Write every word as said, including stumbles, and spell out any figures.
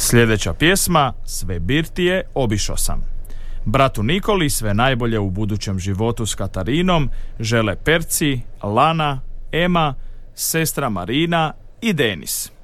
Sljedeća pjesma Sve birtije obišo sam. Bratu Nikoli sve najbolje u budućem životu s Katarinom žele Perci, Lana, Ema, sestra Marina i Denis.